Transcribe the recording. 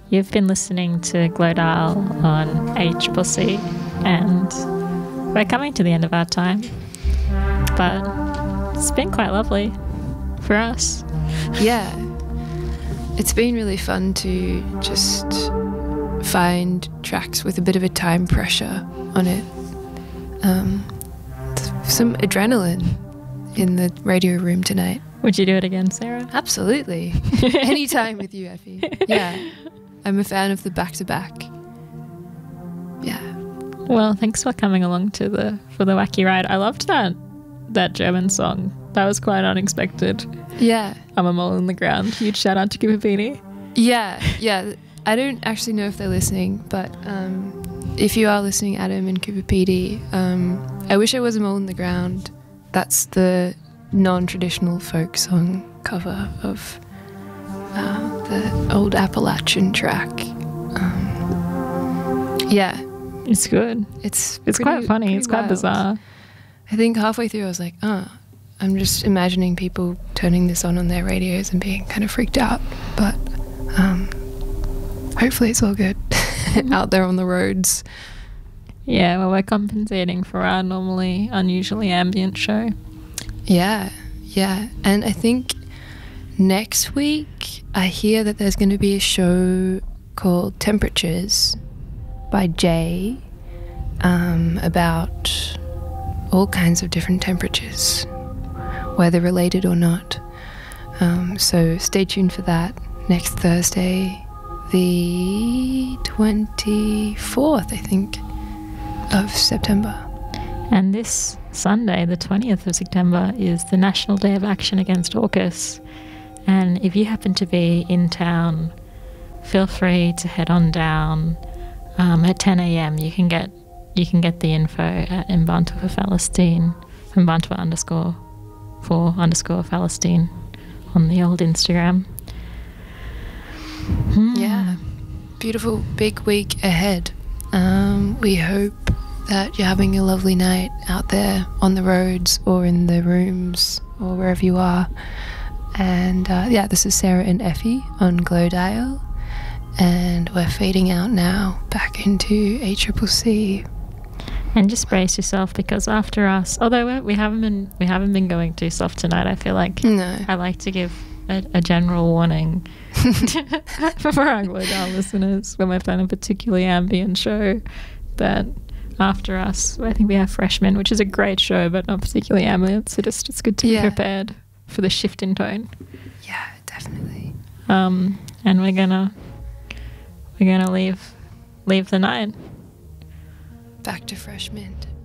You've been listening to Glodal on ACCC, and we're coming to the end of our time, but it's been quite lovely for us. Yeah. It's been really fun to just find tracks with a bit of a time pressure on it. Some adrenaline in the radio room tonight. Would you do it again, Sarah? Absolutely. Anytime with you, Effie. Yeah. I'm a fan of the back-to-back. Yeah. Well, thanks for coming along for the wacky ride. I loved that German song. That was quite unexpected. Yeah. I'm a mole in the ground. Huge shout out to Kipipiti. Yeah. I don't actually know if they're listening, but if you are listening, Adam and Kipipiti, I wish I was a mole in the ground. That's the non-traditional folk song cover of the old Appalachian track. Yeah. It's good. It's quite funny. It's quite bizarre. I think halfway through I was like, I'm just imagining people turning this on their radios and being kind of freaked out. But hopefully it's all good out there on the roads. Yeah, well, we're compensating for our unusually ambient show. Yeah. And I think next week I hear that there's going to be a show called Temperatures by Jay about all kinds of different temperatures, whether related or not. So stay tuned for that next Thursday, the 24th, I think, of September. And this Sunday, the 20th of September, is the National Day of Action Against AUKUS. And if you happen to be in town, feel free to head on down. At 10 a.m. you can get the info at Mbantu for Palestine, Mbantu _for Palestine on the old Instagram. Yeah, beautiful big week ahead. We hope that you're having a lovely night out there on the roads or in the rooms or wherever you are. And this is Sarah and Effie on Glodale, and we're fading out now back into ACCC. And just brace yourself, because after us, although we haven't been going too soft tonight, I feel like I like to give a general warning for our Glodale listeners when we're playing a particularly ambient show, that after us, I think we have Freshmen, which is a great show, but not particularly ambient. So just it's good to be prepared for the shift in tone. Yeah, definitely. And we're gonna leave the night back to Fresh Mint.